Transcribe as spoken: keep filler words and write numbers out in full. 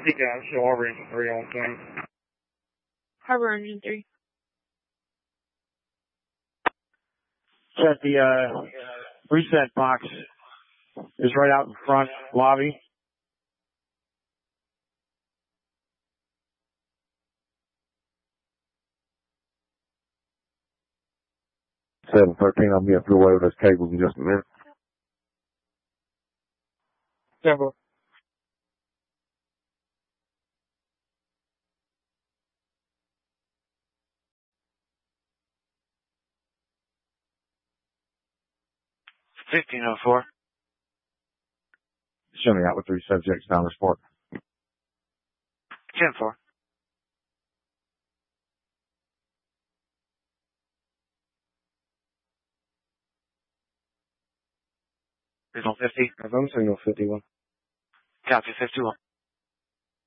fifty guys, show Harbor Engine three on thing. Harbor Engine three. Set the uh, reset box is right out in front lobby. seven thirteen, I'll be up your way with those cables in just a minute. Temple. fifteen oh four. Show me out with three subjects down the sport. ten four. Signal fifty. I'm signal fifty-one. Copy fifty-one.